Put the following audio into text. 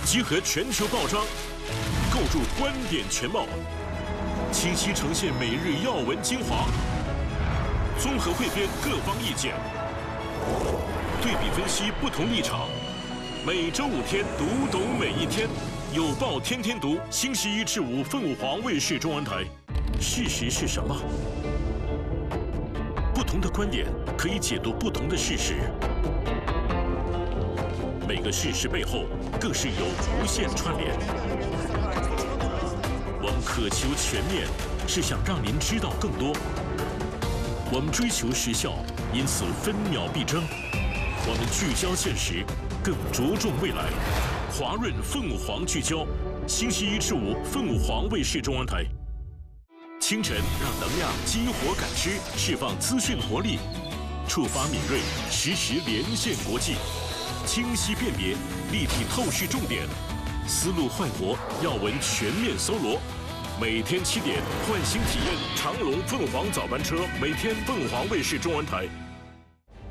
集合全球报章，构筑观点全貌，清晰呈现每日要闻精华，综合汇编各方意见，对比分析不同立场。每周5天，读懂每一天。有报天天读，星期1至5，凤凰卫视中文台。事实是什么？不同的观点可以解读不同的事实。每个事实背后，更是有无限串联。我们渴求全面，是想让您知道更多。我们追求时效，因此分秒必争。我们聚焦现实，更着重未来。华润凤凰聚焦，星期1至5，凤凰卫视中文台。清晨让能量激活感知，释放资讯活力，触发敏锐，实时连线国际，清晰辨别，立体透视重点，思路焕活，要闻全面搜罗。每天7点，唤醒体验长隆凤凰早班车，每天凤凰卫视中文台。